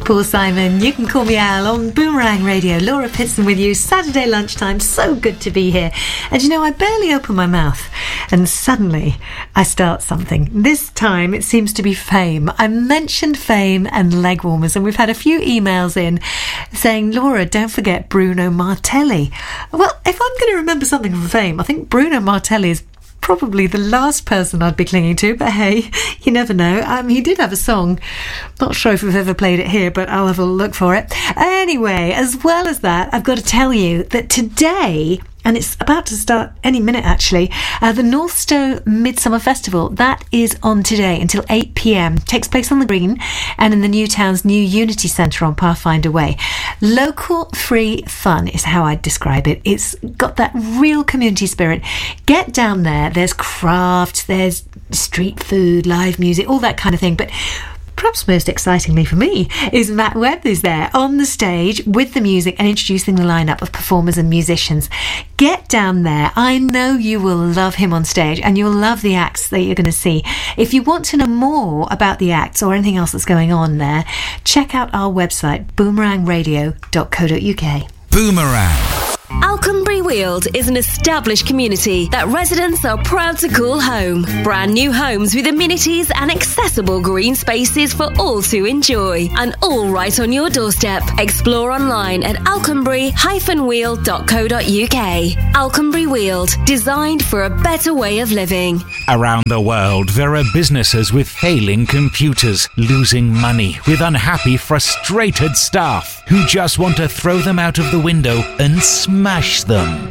Paul Simon. You can call me Al on Boomerang Radio. Laura Pitson with you, Saturday lunchtime. So good to be here. And you know, I barely open my mouth and suddenly I start something. This time it seems to be Fame. I mentioned Fame and leg warmers, and we've had a few emails in saying, Laura, don't forget Bruno Martelli. Well, if I'm going to remember something from Fame, I think Bruno Martelli is probably the last person I'd be clinging to, but hey, you never know. He did have a song. Not sure if we've ever played it here, but I'll have a look for it. Anyway, as well as that, I've got to tell you that today, and it's about to start any minute actually, the Northstowe Midsummer Festival, that is on today until 8 p.m. Takes place on the Green and in the Newtown's new Unity Centre on Pathfinder Way. Local free fun is how I'd describe it. It's got that real community spirit. Get down there, there's craft, there's street food, live music, all that kind of thing, but perhaps most excitingly for me is Matt Webb is there on the stage with the music and introducing the lineup of performers and musicians. Get down there. I know you will love him on stage and you'll love the acts that you're going to see. If you want to know more about the acts or anything else that's going on there, check out our website, boomerangradio.co.uk. Boomerang. Alconbury Weald is an established community that residents are proud to call home. Brand new homes with amenities and accessible green spaces for all to enjoy. And all right on your doorstep. Explore online at alconbury-weald.co.uk. Alconbury Weald, designed for a better way of living. Around the world, there are businesses with failing computers, losing money, with unhappy, frustrated staff who just want to throw them out of the window and smash them.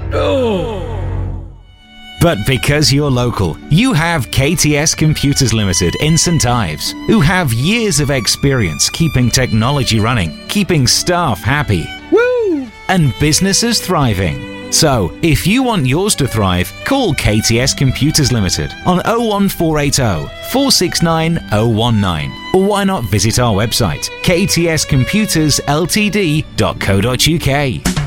But because you're local, you have KTS Computers Limited in St Ives, who have years of experience keeping technology running, keeping staff happy, and businesses thriving. So, if you want yours to thrive, call KTS Computers Limited on 01480 469 019. Or why not visit our website, ktscomputersltd.co.uk.